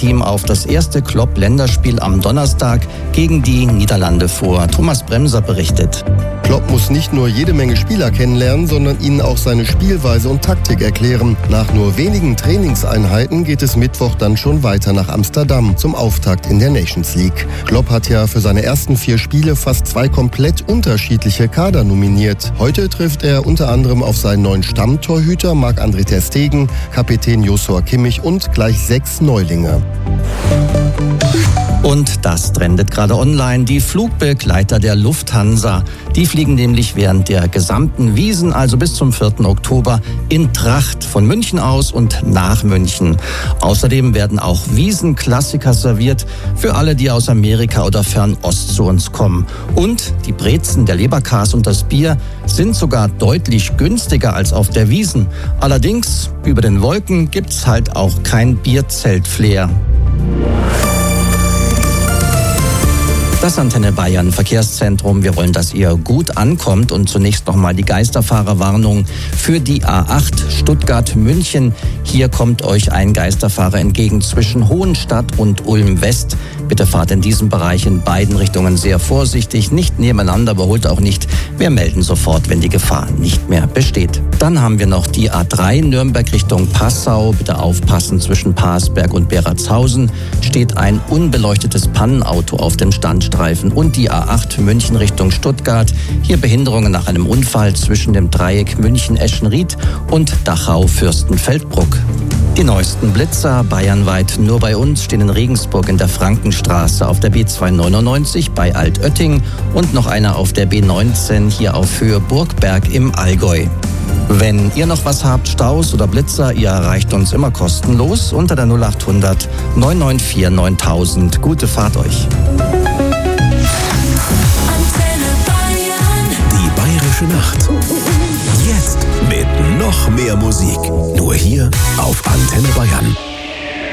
Team auf das erste Klopp-Länderspiel am Donnerstag gegen die Niederlande vor. Thomas Bremser berichtet. Klopp muss nicht nur jede Menge Spieler kennenlernen, sondern ihnen auch seine Spielweise und Taktik erklären. Nach nur wenigen Trainingseinheiten geht es Mittwoch dann schon weiter nach Amsterdam zum Auftakt in der Nations League. Klopp hat ja für seine ersten 4 Spiele fast 2 komplett unterschiedliche Kader nominiert. Heute trifft er unter anderem auf seinen neuen Stammtorhüter Marc-André ter Stegen, Kapitän Joshua Kimmich und gleich 6 Neulinge. Und das trendet gerade online. Die Flugbegleiter der Lufthansa, die fliegen nämlich während der gesamten Wiesn, also bis zum 4. Oktober, in Tracht von München aus und nach München. Außerdem werden auch Wiesn-Klassiker serviert für alle, die aus Amerika oder Fernost zu uns kommen. Und die Brezen, der Leberkas und das Bier sind sogar deutlich günstiger als auf der Wiesn. Allerdings, über den Wolken gibt's halt auch kein Bierzelt-Flair. Das Antenne Bayern Verkehrszentrum. Wir wollen, dass ihr gut ankommt. Und zunächst nochmal die Geisterfahrerwarnung für die A8 Stuttgart-München. Hier kommt euch ein Geisterfahrer entgegen zwischen Hohenstadt und Ulm-West. Bitte fahrt in diesem Bereich in beiden Richtungen sehr vorsichtig, nicht nebeneinander, überholt auch nicht. Wir melden sofort, wenn die Gefahr nicht mehr besteht. Dann haben wir noch die A3 Nürnberg Richtung Passau. Bitte aufpassen, zwischen Parsberg und Beratshausen steht ein unbeleuchtetes Pannenauto auf dem Standstreifen. Und die A8 München Richtung Stuttgart. Hier Behinderungen nach einem Unfall zwischen dem Dreieck München-Eschenried und Dachau-Fürstenfeldbruck. Die neuesten Blitzer bayernweit nur bei uns stehen in Regensburg in der Frankenstraße, auf der B299 bei Altötting und noch einer auf der B19 hier auf Höhe Burgberg im Allgäu. Wenn ihr noch was habt, Staus oder Blitzer, ihr erreicht uns immer kostenlos unter der 0800 994 9000. Gute Fahrt euch. Die Bayerische Nacht. Jetzt mit noch mehr Musik. Nur hier auf Antenne Bayern.